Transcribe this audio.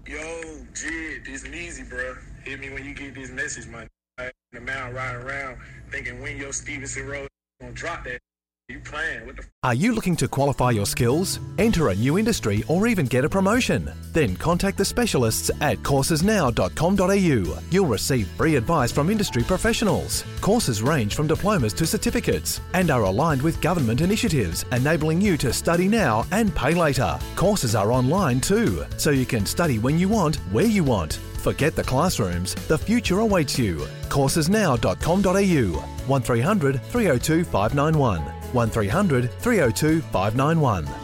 Yo, Jid, this is easy, bro. Hit me when you get this message, man. The man riding around thinking when your Stevenson Road gonna drop that. You playing? What the Are you looking to qualify your skills, enter a new industry, or even get a promotion? Then contact the specialists at coursesnow.com.au. You'll receive free advice from industry professionals. Courses range from diplomas to certificates and are aligned with government initiatives, enabling you to study now and pay later. Courses are online too, so you can study when you want, where you want. Forget the classrooms, the future awaits you. Coursesnow.com.au 1300 302 591 1300 302 591.